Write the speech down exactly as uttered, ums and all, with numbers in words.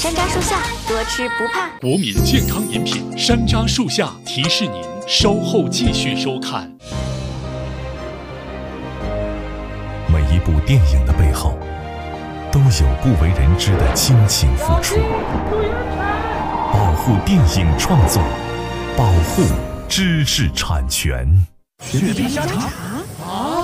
山楂树下，多吃不怕。 国民健康饮品山楂树下提示您稍后继续收看。 每一部电影的背后，都有不为人知的倾情付出。保护电影创作，保护知识产权。 雪碧香肠啊！